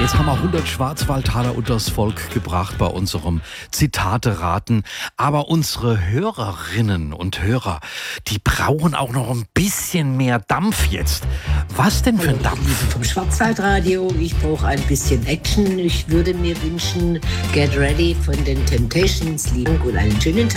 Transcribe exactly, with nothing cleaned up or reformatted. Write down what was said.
Jetzt haben wir hundert Schwarzwaldtaler unters Volk gebracht bei unserem Zitate-Raten. Aber unsere Hörerinnen und Hörer, die brauchen auch noch ein bisschen mehr Dampf jetzt. Was denn für ein Dampf? Liebe vom Schwarzwaldradio, ich brauche ein bisschen Action. Ich würde mir wünschen, Get Ready von den Temptations. Lieben und einen schönen Tag.